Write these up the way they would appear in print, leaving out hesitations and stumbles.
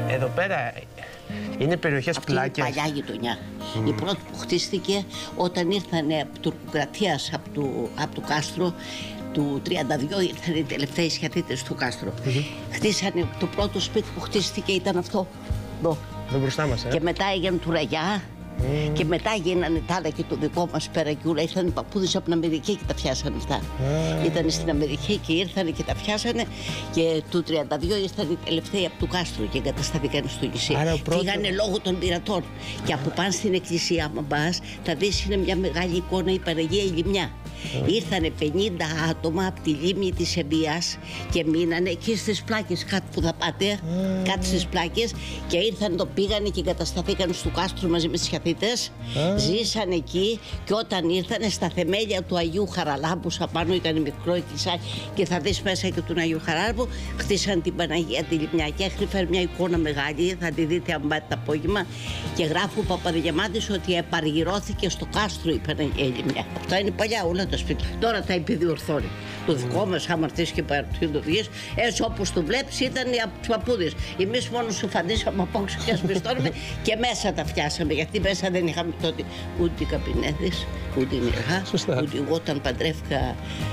Εδώ πέρα είναι περιοχές πλάκες. Είναι παλιά γειτονιά. Η πρώτη που χτίστηκε όταν ήρθαν από τουρκοκρατίας από το κάστρο του 32, ήρθαν οι τελευταίοι σχαθίτες του κάστρο. Χτίσανε, το πρώτο σπίτι που χτίστηκε ήταν αυτό. Εδώ μπροστά μας, Και μετά έγινε του Ραγιά. Και μετά γίνανε τα άλλα και το δικό μας Περακιούλα. Ήρθαν οι παππούδες από την Αμερική και τα πιάσανε αυτά. Ήταν στην Αμερική και ήρθανε και τα πιάσανε. Και του 32 ήρθαν οι τελευταίοι από του κάστρου και εγκατασταθήκαν στο νησί. Φύγανε λόγω των πειρατών. Και από πάνω στην εκκλησία, άμα πας, θα δεις είναι μια μεγάλη εικόνα η Παναγία η Λιμιά. Ήρθανε 50 άτομα από τη λίμνη της Ευβοίας και μείνανε εκεί στις πλάκες, κάτω που θα πάτε, κάτω στις πλάκες, και ήρθαν, το πήγανε και εγκατασταθήκαν στο κάστρο μαζί με τις σχαθίτες. Ζήσαν εκεί και όταν ήρθανε στα θεμέλια του Αγίου Χαραλάμπου, απάνω ήταν μικρό εκκλησάκι και θα δεις μέσα και τον Αγίου Χαράλαμπου, χτίσαν την Παναγία τη Λιμιά και έχει μια εικόνα μεγάλη, θα τη δείτε αν πάτε το απόγευμα, και γράφει ο Παπαδιαμάντης ότι επαργυρώθηκε στο κάστρο η Παναγία η Λιμιά. Αυτά είναι παλιά όλα τα σπίτια. Τώρα τα επιδιορθώνει. Το δικό μας, άμα έρθεις και παρατηρήσεις το βγεις, έτσι όπως το βλέπεις ήταν από τους παππούδες. Εμείς μόνο σου φαντήσαμε από έξω και ασπιστώνουμε και μέσα τα φτιάσαμε. Γιατί μέσα δεν είχαμε τότε ούτε καπινέδες, ούτε νερά, ούτε εγώ όταν παντρεύτηκα.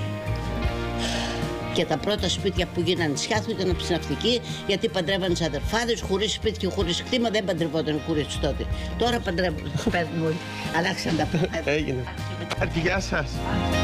Και τα πρώτα σπίτια που γίνανε Σιάθου ήταν από τη ναυτική, γιατί παντρεύανε τις αδερφάδες, χωρίς σπίτι και χωρίς κτήμα, δεν παντρευόταν χωρίς τότε. Τώρα παντρεύουν, παίρνουν, αλλάξαν τα πράγματα. Έγινε. Γεια σας.